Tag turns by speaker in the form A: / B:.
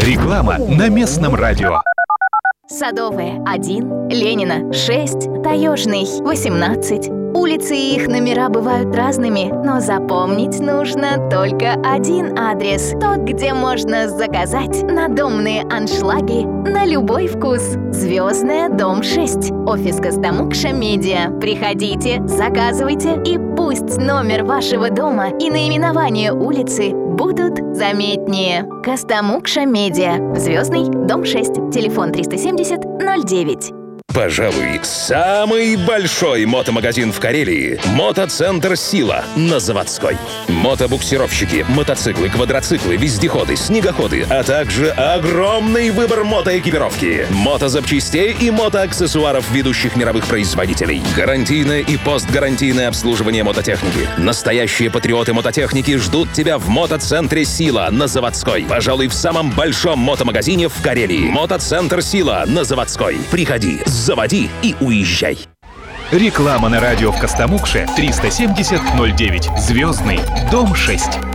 A: Реклама на местном радио.
B: Садовая, 1, Ленина, 6, Таежный, 18. Улицы и их номера бывают разными, но запомнить нужно только один адрес. Тот, где можно заказать надомные аншлаги на любой вкус. Звездная, дом 6. Офис Костомукша Медиа. Приходите, заказывайте, и пусть номер вашего дома и наименование улицы будут заметнее. Костомукша Медиа. Звездный, дом 6. Телефон 370-09.
C: Пожалуй, самый большой мотомагазин в Карелии – Мотоцентр «Сила» на Заводской. Мотобуксировщики, мотоциклы, квадроциклы, вездеходы, снегоходы, а также огромный выбор мотоэкипировки, мотозапчастей и мотоаксессуаров ведущих мировых производителей. Гарантийное и постгарантийное обслуживание мототехники. Настоящие патриоты мототехники ждут тебя в Мотоцентре «Сила» на Заводской. Пожалуй, в самом большом мотомагазине в Карелии. Мотоцентр «Сила» на Заводской. Приходи, заводи и уезжай.
A: Реклама на радио в Костомукше 370-09. Звездный, дом 6.